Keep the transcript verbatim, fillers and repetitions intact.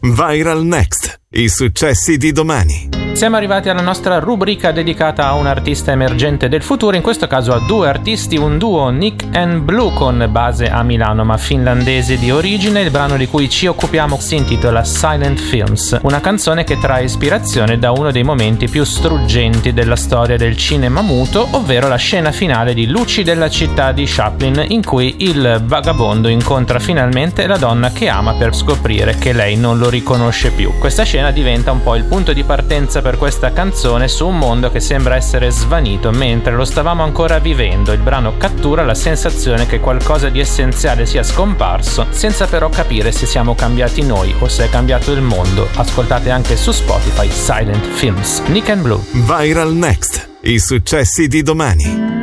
Viral Next, i successi di domani. Siamo arrivati alla nostra rubrica dedicata a un artista emergente del futuro, in questo caso a due artisti, un duo Nick and Blue con base a Milano ma finlandese di origine. Il brano di cui ci occupiamo si intitola Silent Films, una canzone che trae ispirazione da uno dei momenti più struggenti della storia del cinema muto, ovvero la scena finale di Luci della città di Chaplin, in cui il vagabondo incontra finalmente la donna che ama per scoprire che lei non lo riconosce più. Questa scena diventa un po' il punto di partenza per questa canzone su un mondo che sembra essere svanito mentre lo stavamo ancora vivendo. Il brano cattura la sensazione che qualcosa di essenziale sia scomparso, senza però capire se siamo cambiati noi o se è cambiato il mondo. Ascoltate anche su Spotify Silent Films, Nick and Blue. Viral Next, i successi di domani.